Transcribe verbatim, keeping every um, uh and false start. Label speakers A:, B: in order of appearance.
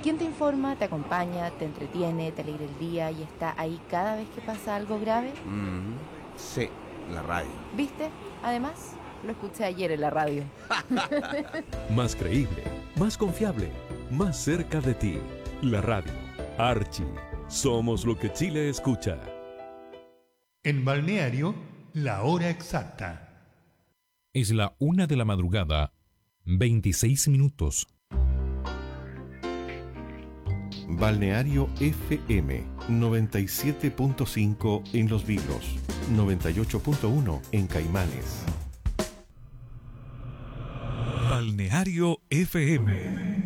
A: ¿Quién te informa, te acompaña, te entretiene, te alegra el día y está ahí cada vez que pasa algo grave?
B: Mm, sí, la radio.
A: ¿Viste? Además, lo escuché ayer en la radio.
C: Más creíble, más confiable, más cerca de ti. La radio. Archie. Somos lo que Chile escucha.
D: En Balneario, la hora exacta.
E: Es la una de la madrugada, veintiséis minutos.
F: Balneario F M noventa y siete punto cinco en Los Vilos, noventa y ocho punto uno en Caimanes.
E: Balneario F M.